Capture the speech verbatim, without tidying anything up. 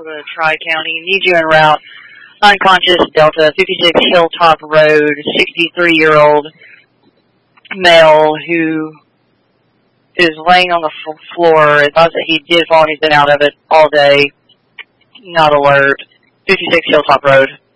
Florida, Tri-County. Need you en route. Unconscious, Delta, fifty-six Hilltop Road, sixty-three-year-old male who is laying on the f- floor. It thought that he did fall and he's been out of it all day. Not alert. fifty-six Hilltop Road.